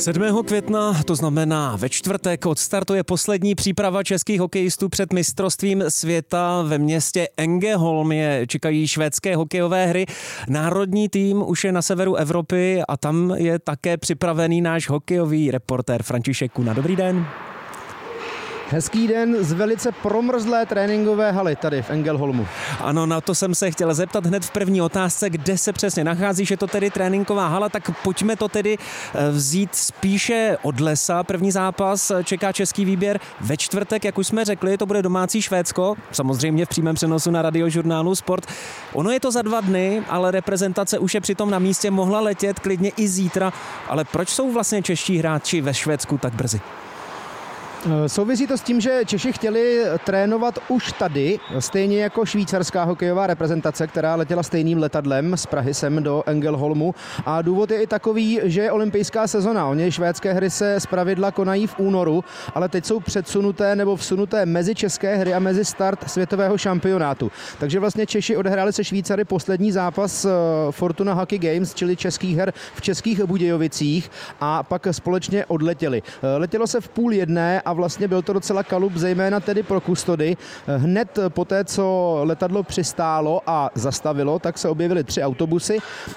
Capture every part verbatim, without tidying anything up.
sedmého května, to znamená ve čtvrtek, odstartuje poslední příprava českých hokejistů před mistrovstvím světa ve městě Ängelholm. Je čekají švédské hokejové hry. Národní tým už je na severu Evropy a tam je také připravený náš hokejový reportér František Kuna. Dobrý den. Hezký den z velice promrzlé tréninkové haly tady v Ängelholmu. Ano, na to jsem se chtěl zeptat hned v první otázce, kde se přesně nacházíš. Je to tedy tréninková hala, tak pojďme to tedy vzít spíše od lesa. První zápas čeká český výběr ve čtvrtek, jak už jsme řekli, to bude domácí Švédsko, samozřejmě v přímém přenosu na radiožurnálu Sport. Ono je to za dva dny, ale reprezentace už je přitom na místě, mohla letět klidně i zítra. Ale proč jsou vlastně čeští hráči ve Švédsku tak brzy? Souvisí to s tím, že Češi chtěli trénovat už tady, stejně jako švýcarská hokejová reprezentace, která letěla stejným letadlem z Prahy sem do Ängelholmu. A důvod je i takový, že je olympijská sezona. Oni švédské hry se zpravidla konají v únoru, ale teď jsou předsunuté nebo vsunuté mezi české hry a mezi start světového šampionátu. Takže vlastně Češi odehráli se Švýcary poslední zápas Fortuna Hockey Games, čili českých her v Českých Budějovicích, a pak společně odletěli. Letělo se v půl jedné a vlastně byl to docela kalup, zejména tedy pro kustody. Hned poté, co letadlo přistálo a zastavilo, tak se objevily tři autobusy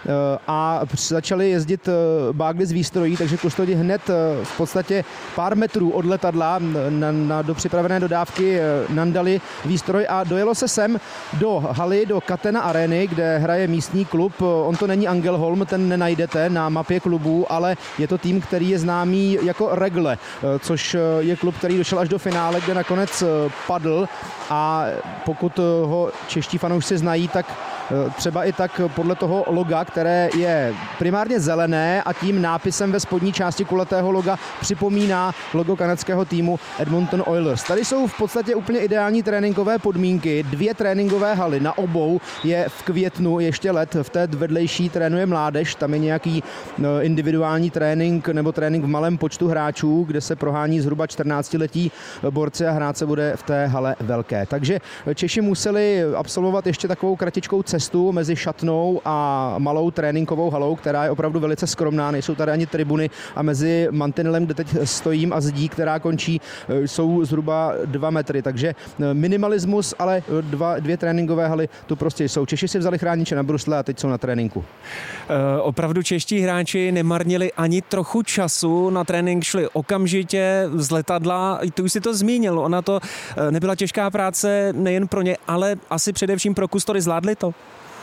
a začaly jezdit bágly z výstrojí, takže kustodi hned v podstatě pár metrů od letadla na, na, do připravené dodávky nandali výstroj a dojelo se sem do haly, do Catena Areny, kde hraje místní klub. On to není Ängelholm, ten nenajdete na mapě klubů, ale je to tým, který je známý jako Rögle, což je klub, který došel až do finále, kde nakonec padl, a pokud ho čeští fanoušci znají, tak třeba i tak podle toho loga, které je primárně zelené a tím nápisem ve spodní části kulatého loga připomíná logo kanadského týmu Edmonton Oilers. Tady jsou v podstatě úplně ideální tréninkové podmínky. Dvě tréninkové haly, na obou je v květnu ještě let, v té vedlejší trénuje mládež, tam je nějaký individuální trénink nebo trénink v malém počtu hráčů, kde se prohání zhruba čtrnáctiletí borci a hrát se bude v té hale velké. Takže Češi museli absolvovat ještě takovou kratičkou cestu mezi šatnou a malou tréninkovou halou, která je opravdu velice skromná, nejsou tady ani tribuny, a mezi mantinelem, kde teď stojím, a zdí, která končí, jsou zhruba dva metry, takže minimalismus, ale dva, dvě tréninkové haly tu prostě jsou. Češi si vzali chrániče na brusle a teď jsou na tréninku. E, opravdu čeští hráči nemarnili ani trochu času, na trénink šli okamžitě z letadla, ty už si to zmínil, ona to nebyla těžká práce nejen pro ně, ale asi především pro kustody. Zvládli to?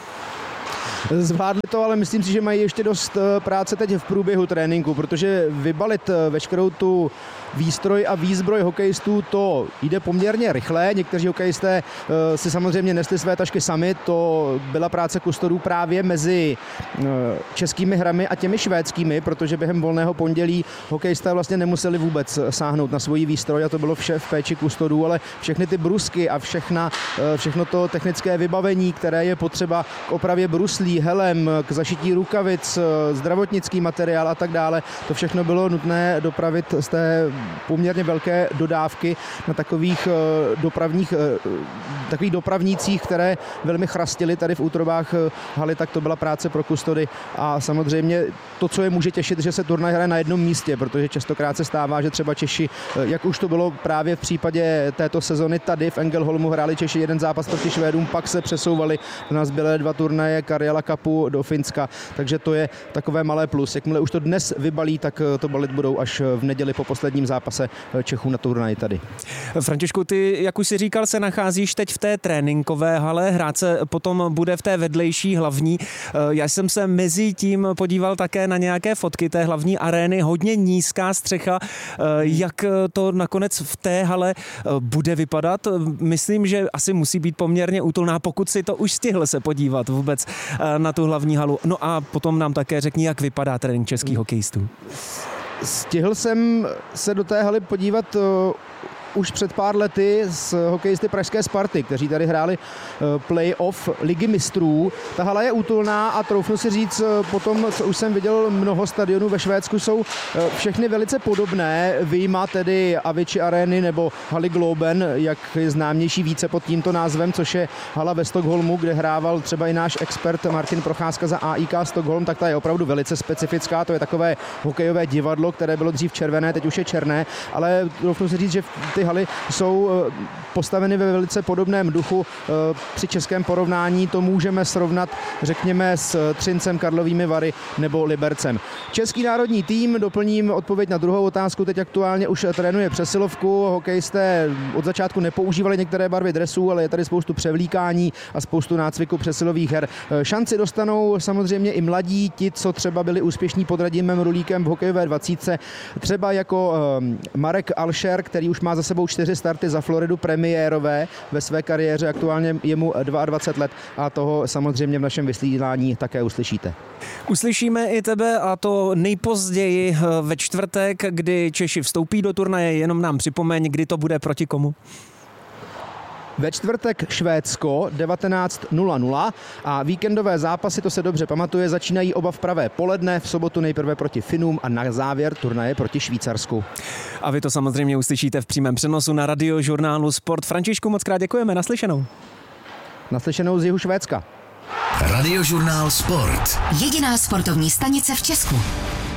Zvládli to, ale myslím si, že mají ještě dost práce teď v průběhu tréninku, protože vybalit veškerou tu výstroj a výzbroj hokejistů, to jde poměrně rychle. Někteří hokejisté si samozřejmě nesli své tašky sami, to byla práce kustodů právě mezi českými hrami a těmi švédskými, protože během volného pondělí hokejisté vlastně nemuseli vůbec sáhnout na svoji výstroj a to bylo vše v péči kustodů, ale všechny ty brusky a všechna, všechno to technické vybavení, které je potřeba k opravě bruslí, helem, k zašití rukavic, zdravotnický materiál a tak dále, to všechno bylo nutné dopravit z té poměrně velké dodávky na takových dopravních, takových dopravnících, které velmi chrastily tady v útrobách haly, tak to byla práce pro kustody. A samozřejmě to, co je může těšit, že se turnaj hraje na jednom místě, protože častokrát se stává, že třeba Češi, jak už to bylo právě v případě této sezony tady v Ängelholmu, hráli Češi jeden zápas proti Švédům, pak se přesouvali na zbylé dva turnaje Karjala Cupu do Finska, takže to je takové malé plus. Jakmile už to dnes vybalí, tak to balit budou až v neděli po posledním zápase Čechů na turnaji tady. Františku, ty, jak už si říkal, se nacházíš teď v té tréninkové hale, hrát se potom bude v té vedlejší hlavní. Já jsem se mezi tím podíval také na nějaké fotky té hlavní arény, hodně nízká střecha. Jak to nakonec v té hale bude vypadat? Myslím, že asi musí být poměrně útulná, pokud si to už stihl se podívat vůbec na tu hlavní halu. No a potom nám také řekni, jak vypadá trénink českých hokejistů. Stihl jsem se do té haly podívat už před pár lety s hokejisty pražské Sparty, kteří tady hráli play-off ligy mistrů. Ta hala je útulná a troufnu si říct, po tom, co už jsem viděl mnoho stadionů ve Švédsku, jsou všechny velice podobné, vyjma tedy Avicii Areny nebo haly Globen, jak je známější více pod tímto názvem, což je hala ve Stockholmu, kde hrával třeba i náš expert Martin Procházka za A I K Stockholm, tak ta je opravdu velice specifická. To je takové hokejové divadlo, které bylo dřív červené, teď už je černé, ale doufnu si říct, že ty haly jsou postaveny ve velice podobném duchu. Při českém porovnání to můžeme srovnat, řekněme, s Třincem, Karlovými Vary nebo Libercem. Český národní tým, doplním odpověď na druhou otázku, teď aktuálně už trénuje přesilovku. Hokejisté od začátku nepoužívali některé barvy dresů, ale je tady spoustu převlíkání a spoustu nácviku přesilových her. Šanci dostanou samozřejmě i mladí, ti, co třeba byli úspěšní pod Radimem Rulíkem v hokejové dvacítce, třeba jako Marek Alšer, který už má za sebou čtyři starty za Floridu premiérové ve své kariéře, aktuálně je mu dvacet dva let a toho samozřejmě v našem vysílání také uslyšíte. Uslyšíme i tebe, a to nejpozději ve čtvrtek, kdy Češi vstoupí do turnaje. Jenom nám připomeň, kdy to bude, proti komu. Ve čtvrtek Švédsko devatenáct nula nula a víkendové zápasy, to se dobře pamatuje, začínají oba v pravé poledne, v sobotu nejprve proti Finům a na závěr turnaje proti Švýcarsku. A vy to samozřejmě uslyšíte v přímém přenosu na Radiožurnálu Sport. Františku, moc krát děkujeme, naslyšenou. Naslyšenou z jihu Švédska. Radiožurnál Sport. Jediná sportovní stanice v Česku.